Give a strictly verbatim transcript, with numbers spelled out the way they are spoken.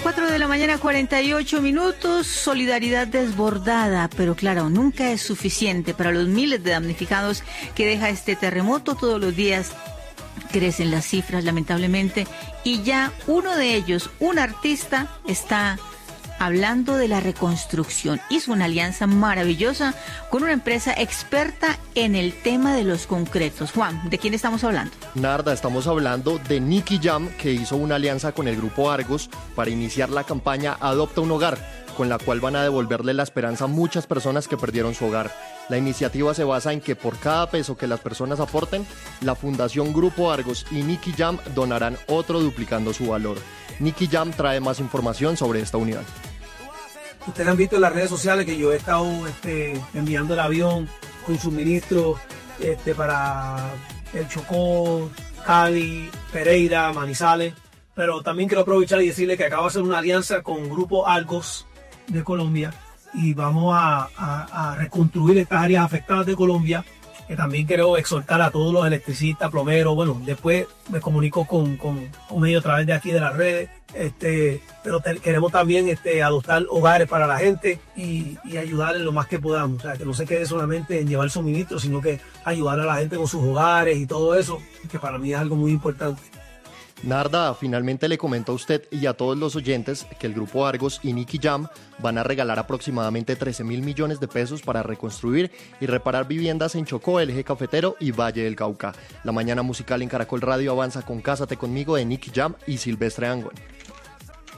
cuatro de la mañana, cuarenta y ocho minutos, solidaridad desbordada, pero claro, nunca es suficiente para los miles de damnificados que deja este terremoto. Todos los días crecen las cifras, lamentablemente, y ya uno de ellos, un artista, está hablando de la reconstrucción. Hizo una alianza maravillosa con una empresa experta en el tema de los concretos. Juan, ¿de quién estamos hablando? Narda, estamos hablando de Nicky Jam, que hizo una alianza con el grupo Argos para iniciar la campaña Adopta un Hogar, con la cual van a devolverle la esperanza a muchas personas que perdieron su hogar. La iniciativa se basa en que por cada peso que las personas aporten, la Fundación Grupo Argos y Nicky Jam donarán otro duplicando su valor. Nicky Jam trae más información sobre esta unión. Ustedes han visto en las redes sociales que yo he estado este, enviando el avión con suministros este, para el Chocó, Cali, Pereira, Manizales, pero también quiero aprovechar y decirle que acabo de hacer una alianza con Grupo Argos de Colombia y vamos a, a, a reconstruir estas áreas afectadas de Colombia, que también quiero exhortar a todos los electricistas, plomeros. Bueno, después me comunico con, con, con ellos a través de aquí de las redes, este, pero te, queremos también este, adoptar hogares para la gente y, y ayudarles lo más que podamos, o sea, que no se quede solamente en llevar suministros, sino que ayudar a la gente con sus hogares y todo eso, que para mí es algo muy importante. Narda, finalmente le comento a usted y a todos los oyentes que el Grupo Argos y Nicky Jam van a regalar aproximadamente trece mil millones de pesos para reconstruir y reparar viviendas en Chocó, el Eje Cafetero y Valle del Cauca. La mañana musical en Caracol Radio avanza con Cásate Conmigo de Nicky Jam y Silvestre Angón.